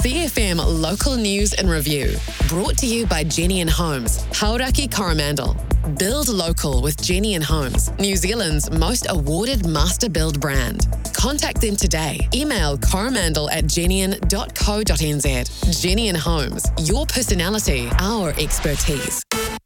CFM Local News and Review. Brought to you by Jenny and Homes, Hauraki Coromandel. Build local with Jenny and Homes, New Zealand's most awarded master build brand. Contact them today. Email coromandel@jennian.co.nz. Jenny and Homes, your personality, our expertise.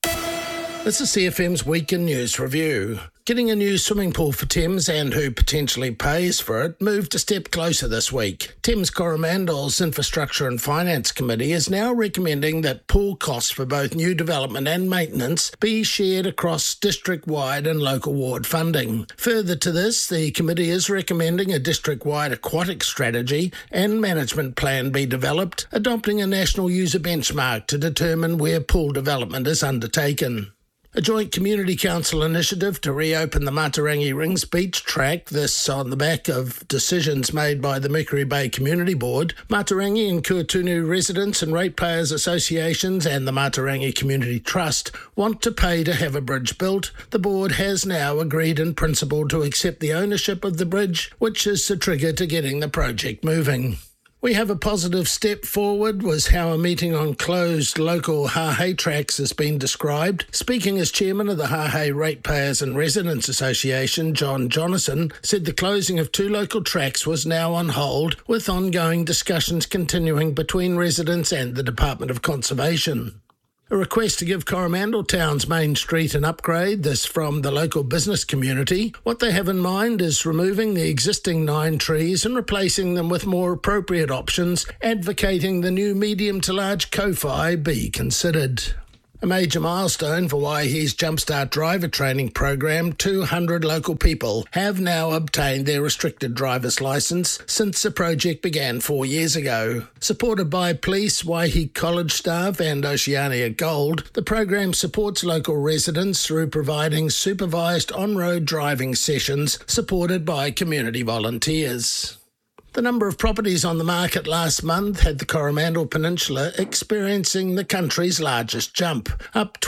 This is CFM's Weekend News Review. Getting a new swimming pool for Thames and who potentially pays for it moved a step closer this week. Thames Coromandel's Infrastructure and Finance Committee is now recommending that pool costs for both new development and maintenance be shared across district-wide and local ward funding. Further to this, the committee is recommending a district-wide aquatic strategy and management plan be developed, adopting a national user benchmark to determine where pool development is undertaken. A joint community council initiative to reopen the Matarangi Rings Beach track, this on the back of decisions made by the Mercury Bay Community Board. Matarangi and Kuatunu residents and ratepayers associations and the Matarangi Community Trust want to pay to have a bridge built. The board has now agreed in principle to accept the ownership of the bridge, which is the trigger to getting the project moving. We have a positive step forward, was how a meeting on closed local Hahei tracks has been described. Speaking as chairman of the Hahei Ratepayers and Residents Association, John Jonathan, said the closing of 2 local tracks was now on hold, with ongoing discussions continuing between residents and the Department of Conservation. A request to give Coromandel Town's main street an upgrade, this from the local business community. What they have in mind is removing the existing 9 trees and replacing them with more appropriate options, advocating the new medium to large Ko-Fi be considered. A major milestone for Waihi's Jumpstart driver training program, 200 local people have now obtained their restricted driver's licence since the project began 4 years ago. Supported by police, Waihi College staff and Oceania Gold, the program supports local residents through providing supervised on-road driving sessions supported by community volunteers. The number of properties on the market last month had the Coromandel Peninsula experiencing the country's largest jump, up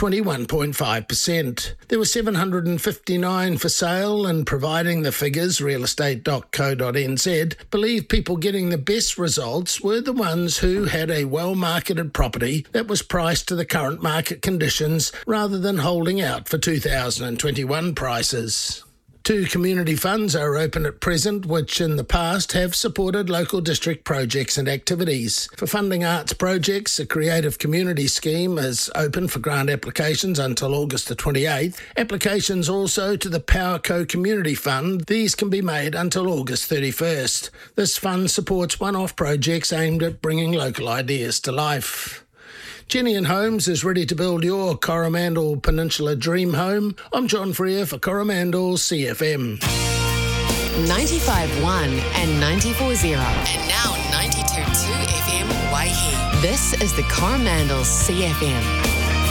21.5%. There were 759 for sale, and providing the figures, realestate.co.nz, believe people getting the best results were the ones who had a well-marketed property that was priced to the current market conditions rather than holding out for 2021 prices. 2 community funds are open at present, which in the past have supported local district projects and activities. For funding arts projects, the Creative Community Scheme is open for grant applications until August the 28th. Applications also to the PowerCo Community Fund. These can be made until August 31st. This fund supports one-off projects aimed at bringing local ideas to life. Jenny and Homes is ready to build your Coromandel Peninsula dream home. I'm John Freer for Coromandel CFM. 95.1 and 94.0 and now 92.2 FM Waihi. This is the Coromandel CFM.